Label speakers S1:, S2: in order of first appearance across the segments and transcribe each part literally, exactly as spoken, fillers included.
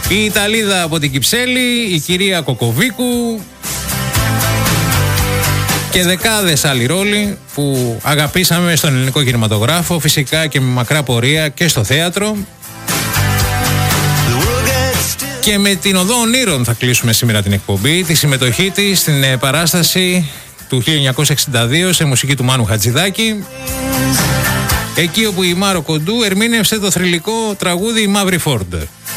S1: Η Ιταλίδα από την Κυψέλη, η κυρία Κοκοβίκου και δεκάδες άλλοι ρόλοι που αγαπήσαμε στον ελληνικό κινηματογράφο, φυσικά και με μακρά πορεία και στο θέατρο. Και με την Οδό Ονείρων θα κλείσουμε σήμερα την εκπομπή, τη συμμετοχή της στην παράσταση του χίλια εννιακόσια εξήντα δύο σε μουσική του Μάνου Χατζηδάκη, εκεί όπου η Μάρο Κοντού ερμήνευσε το θρυλικό τραγούδι «Η Μαύρη Φόρντ».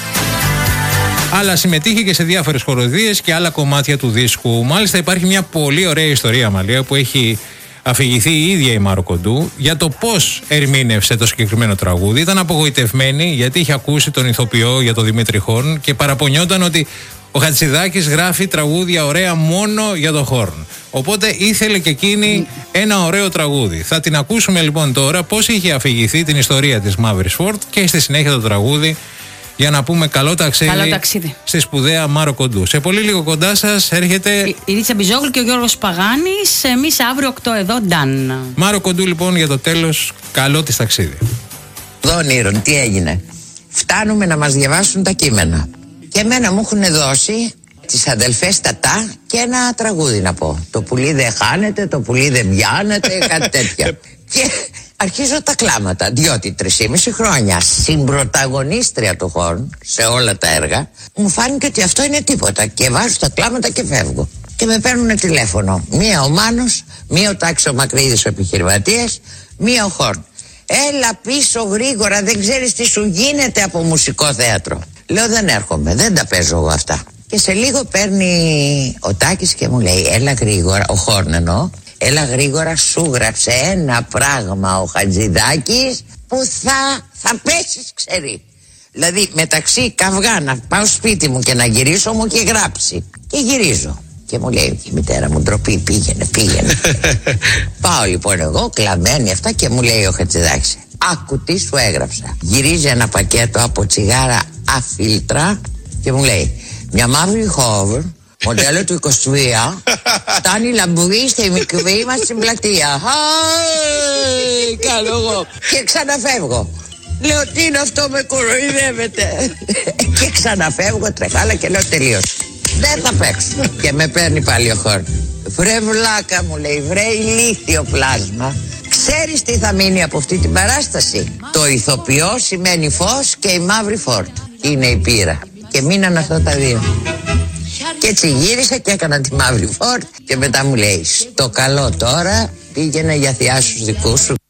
S1: Αλλά συμμετείχε και σε διάφορες χοροδίες και άλλα κομμάτια του δίσκου. Μάλιστα υπάρχει μια πολύ ωραία ιστορία, Μαλία, που έχει αφηγηθεί η ίδια η Μάρο Κοντού για το πώς ερμήνευσε το συγκεκριμένο τραγούδι. Ήταν απογοητευμένη γιατί είχε ακούσει τον ηθοποιό για τον Δημήτρη Χόρν και παραπονιόταν ότι ο Χατζηδάκης γράφει τραγούδια ωραία μόνο για τον Χόρν. Οπότε ήθελε και εκείνη ένα ωραίο τραγούδι. Θα την ακούσουμε λοιπόν τώρα πώς είχε αφηγηθεί την ιστορία της Μαύρης Φόρντ και στη συνέχεια το τραγούδι, για να πούμε καλό ταξίδι,
S2: καλό ταξίδι
S1: στη σπουδαία Μάρο Κοντού. Σε πολύ λίγο κοντά σας έρχεται
S2: η, η Ρίτσα Μπιζόγλου και ο Γιώργος Παγάνης. Εμείς αύριο οκτώ εδώ, Νταν.
S1: Μάρο Κοντού λοιπόν για το τέλος, καλό της ταξίδι.
S3: Οδό Ονείρων, τι έγινε? Φτάνουμε να μας διαβάσουν τα κείμενα. Και εμένα μου έχουν δώσει τις αδελφές Τατά και ένα τραγούδι να πω. Το πουλί δεν χάνεται, το πουλί δεν πιάνεται, κάτι τέτοια. Και αρχίζω τα κλάματα, διότι τρισήμιση χρόνια συμπροταγωνίστρια του Χόρν σε όλα τα έργα, μου φάνηκε ότι αυτό είναι τίποτα. Και βάζω τα κλάματα και φεύγω. Και με παίρνουν τηλέφωνο. Μία ο Μάνος, μία ο Τάκης ο Μακρύδης ο επιχειρηματίας, μία ο Χόρν. Έλα πίσω γρήγορα, δεν ξέρεις τι σου γίνεται από μουσικό θέατρο. Λέω δεν έρχομαι, δεν τα παίζω εγώ αυτά. Και σε λίγο παίρνει ο Τάκης και μου λέει έλα γρήγορα, ο Χόρν εννοώ, έλα γρήγορα, σου γράψε ένα πράγμα ο Χατζηδάκης που θα, θα πέσεις ξέρει. Δηλαδή μεταξύ καυγά να πάω σπίτι μου και να γυρίσω μου και γράψει. Και γυρίζω. Και μου λέει η μητέρα μου ντροπή, πήγαινε, πήγαινε. Πάω λοιπόν εγώ κλαμμένη αυτά και μου λέει ο Χατζηδάκης, άκου τι σου έγραψα. Γυρίζει ένα πακέτο από τσιγάρα αφίλτρα και μου λέει μια μαύρη Χόβρ, μοντέλο του είκοσι τρία, φτάνει λαμπουρή στη μικρή μας στην πλατεία. Χάι, κάνω εγώ. Και ξαναφεύγω. Λέω τι είναι αυτό, με κοροϊδεύετε. Και ξαναφεύγω τρεχάλα και λέω τελείωσε. Δεν θα παίξω. Και με παίρνει πάλι ο Χόρν. Βρε βλάκα μου λέει, βρε ηλίθιο πλάσμα. Ξέρεις τι θα μείνει από αυτή την παράσταση? Το ηθοποιό σημαίνει φως και η Μαύρη Φόρντ είναι η πύρα. Και μείναν αυτά τα δύο. Και έτσι γύρισα και έκανα τη Μαύρη Φόρντ. Και μετά μου λέει στο καλό τώρα πήγαινε για θειάσους δικούς σου.